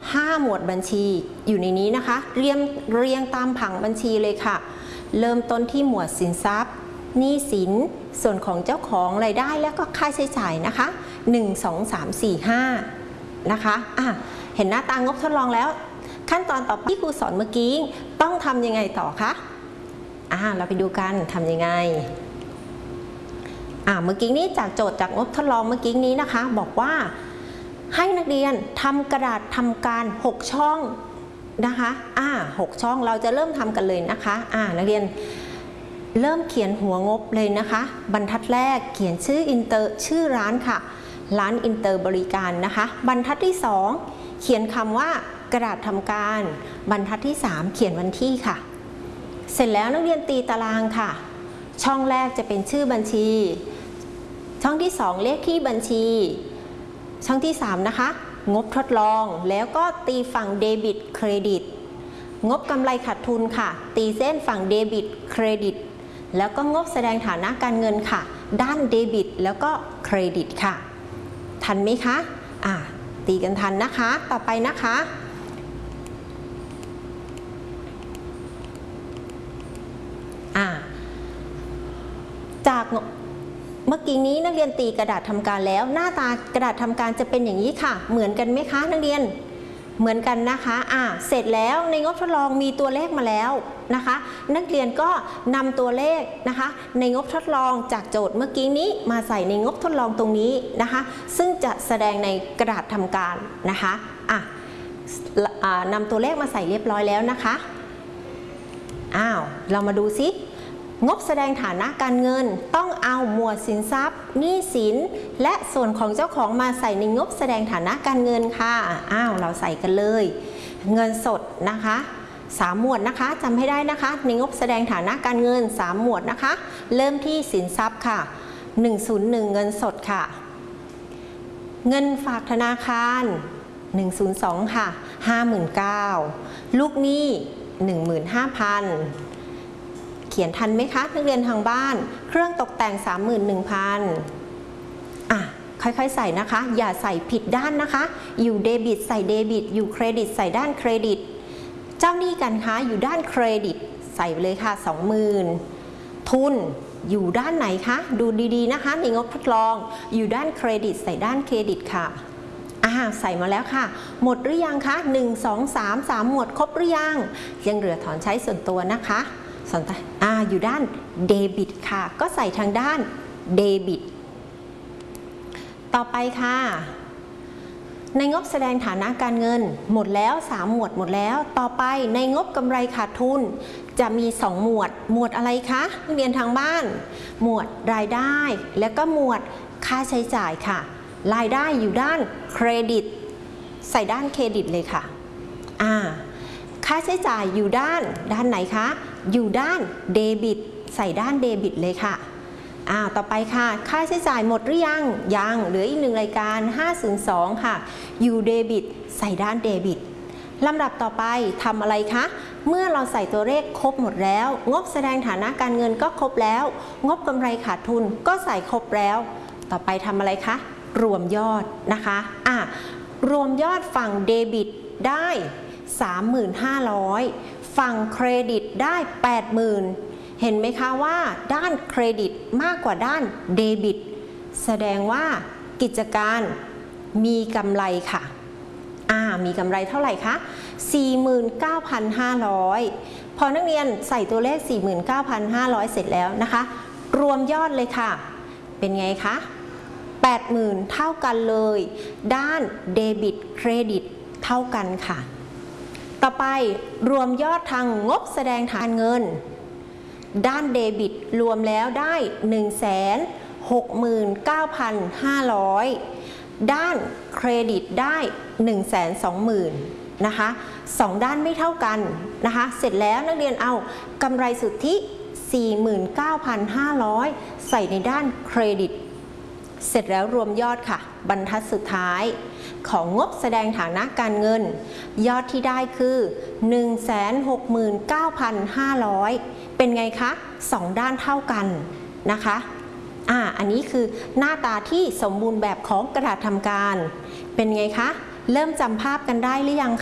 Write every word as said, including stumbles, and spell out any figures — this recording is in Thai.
ห้าหมวดบัญชีอยู่ในนี้นะคะเรียงเรียงตามผังบัญชีเลยค่ะเริ่มต้นที่หมวดสินทรัพย์หนี้สินส่วนของเจ้าของรายได้แล้วก็ค่าใช้จ่ายนะคะหนึ่ง สอง สาม สี่ ห้านะคะอ่ะเห็นหน้าตางบทดลองแล้วขั้นตอนต่อไปที่ครูสอนเมื่อกี้ต้องทำยังไงต่อคะอ่าเราไปดูกันทำยังไงอ่าเมื่อกี้นี้จากโจทย์จากงบทดลองเมื่อกี้นี้นะคะบอกว่าให้นักเรียนทำกระดาษทำการหกช่องนะคะอ่าหกช่องเราจะเริ่มทำกันเลยนะคะอ่านักเรียนเริ่มเขียนหัวงบเลยนะคะบรรทัดแรกเขียนชื่ออินเตอร์ชื่อร้านค่ะร้านอินเตอร์บริการนะคะบรรทัดที่สองเขียนคำว่ากระดาษทำการบรรทัดที่สามเขียนวันที่ค่ะเสร็จแล้วนักเรียนตีตารางค่ะช่องแรกจะเป็นชื่อบัญชีช่องที่สองเลขที่บัญชีช่องที่สามนะคะงบทดลองแล้วก็ตีฝั่งเดบิตเครดิตงบกำไรขาดทุนค่ะตีเส้นฝั่งเดบิตเครดิตแล้วก็งบแสดงฐานะการเงินค่ะด้านเดบิตแล้วก็เครดิตค่ะทันไหมคะอ่าตีกันทันนะคะต่อไปนะคะอ่าจากเมื่อกี้นี้นักเรียนตีกระดาษทำการแล้วหน้าตากระดาษทำการจะเป็นอย่างนี้ค่ะเหมือนกันไหมคะนักเรียนเหมือนกันนะคะอ่าเสร็จแล้วในงบทดลองมีตัวเลขมาแล้วนะคะนักเรียนก็นำตัวเลขนะคะในงบทดลองจากโจทย์เมื่อกี้นี้มาใส่ในงบทดลองตรงนี้นะคะซึ่งจะแสดงในกระดาษทำการนะคะอ่ะนำตัวเลขมาใส่เรียบร้อยแล้วนะคะอ้าวเรามาดูซิงบแสดงฐานะการเงินต้องเอาหมวดสินทรัพย์หนี้สินและส่วนของเจ้าของมาใส่ในงบแสดงฐานะการเงินค่ะอ้าวเราใส่กันเลยเงินสดนะคะสามหมวดนะคะจำให้ได้นะคะในงบแสดงฐานะการเงินสามหมวดนะคะเริ่มที่สินทรัพย์ค่ะหนึ่งศูนย์หนึ่งเงินสดค่ะเงินฝากธนาคารหนึ่งศูนย์สองค่ะ ห้าหมื่นเก้าพัน ลูกหนี้ หนึ่งหมื่นห้าพันเขียนทันไหมคะนักเรียนทางบ้านเครื่องตกแต่ง สามหมื่นหนึ่งพัน อ่ะค่อยๆใส่นะคะอย่าใส่ผิดด้านนะคะอยู่เดบิตใส่เดบิตอยู่เครดิตใส่ด้านเครดิตเจ้าหนี้การค้าอยู่ด้านเครดิตใส่ไปเลยค่ะ สองหมื่น ทุนอยู่ด้านไหนคะดูดีๆนะคะในงบทดลองอยู่ด้านเครดิตใส่ด้านเครดิตค่ะอ่าใส่มาแล้วค่ะหมดหรือยังคะหนึ่ง สอง สาม สามหมวดครบหรือยังยังเหลือถอนใช้ส่วนตัวนะคะส่วนอ่าอยู่ด้านเดบิตค่ะก็ใส่ทางด้านเดบิตต่อไปค่ะในงบแสดงฐานะการเงินหมดแล้วสามหมวดหมดแล้วต่อไปในงบกำไรขาดทุนจะมีสองหมวดหมวดอะไรคะนักเรียนทางบ้านหมวดรายได้และก็หมวดค่าใช้จ่ายค่ะรายได้อยู่ด้านเครดิตใส่ด้านเครดิตเลยค่ะอ่าค่าใช้จ่ายอยู่ด้านด้านไหนคะอยู่ด้านเดบิตใส่ด้านเดบิตเลยค่ะอ่าต่อไปค่ะค่าใช้จ่ายหมดหรือยังยังเหลืออีกหนึ่งรายการห้าศูนย์สองค่ะอยู่เดบิตใส่ด้านเดบิตลำดับต่อไปทำอะไรคะเมื่อเราใส่ตัวเลขครบหมดแล้วงบแสดงฐานะการเงินก็ครบแล้วงบกำไรขาดทุนก็ใส่ครบแล้วต่อไปทำอะไรคะรวมยอดนะคะอ่ารวมยอดฝั่งเดบิตได้ สามหมื่นห้าร้อย ฝั่งเครดิตได้ แปดหมื่น เห็นไหมคะว่าด้านเครดิตมากกว่าด้านเดบิตแสดงว่ากิจการมีกำไรค่ะอ่ามีกำไรเท่าไหร่คะ สี่หมื่นเก้าพันห้าร้อย พอนักเรียนใส่ตัวเลข สี่หมื่นเก้าพันห้าร้อย เสร็จแล้วนะคะรวมยอดเลยค่ะเป็นไงคะ แปดหมื่น เท่ากันเลยด้านเดบิตเครดิตเท่ากันค่ะต่อไปรวมยอดทางงบแสดงฐานเงินด้านเดบิตรวมแล้วได้ หนึ่งแสนหกหมื่นเก้าพันห้าร้อย ด้านเครดิตได้ หนึ่งแสนสองหมื่น นะคะสองด้านไม่เท่ากันนะคะเสร็จแล้วนักเรียนเอากำไรสุทธิ สี่หมื่นเก้าพันห้าร้อย ใส่ในด้านเครดิตเสร็จแล้วรวมยอดค่ะบรรทัดสุดท้ายของงบแสดงฐานะการเงินยอดที่ได้คือ หนึ่งแสนหกหมื่นเก้าพันห้าร้อย เป็นไงคะสองด้านเท่ากันนะคะอ่าอันนี้คือหน้าตาที่สมบูรณ์แบบของกระดาษทำการเป็นไงคะเริ่มจำภาพกันได้หรือยัง